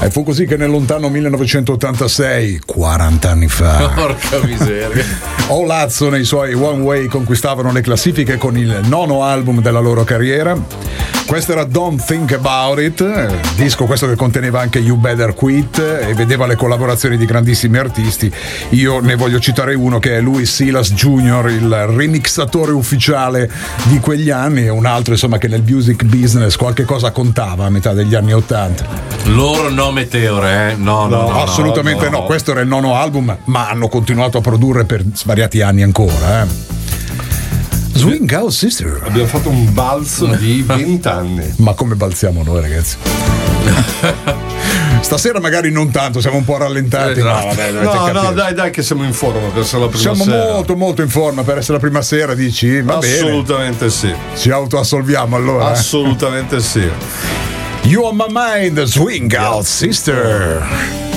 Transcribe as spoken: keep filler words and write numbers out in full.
E fu così che nel lontano millenovecentottantasei, quaranta anni fa, porca miseria, O Lazzo nei suoi One Way conquistavano le classifiche con il nono album della loro carriera. Questo era Don't Think About It, disco questo che conteneva anche You Better Quit e vedeva le collaborazioni di grandissimi artisti. Io ne voglio citare uno che è Louis Silas Junior, il remixatore ufficiale di quegli anni, e un altro insomma che nel music business qualche cosa contava a metà degli anni ottanta. Loro no Meteore, eh? No, no, no, no assolutamente no, no. Questo era il nono album, ma hanno continuato a produrre per svariati anni ancora, eh. Swing Out Sister. Abbiamo fatto un balzo di vent'anni. Ma come balziamo noi, ragazzi? Stasera magari non tanto, siamo un po' rallentati. Eh, no, vabbè, no, no, dai, dai, che siamo in forma per essere la prima siamo sera. Siamo molto, molto in forma per essere la prima sera, dici? Va Assolutamente bene. sì. Ci autoassolviamo allora. Assolutamente sì. You on my mind, Swing Out Sister.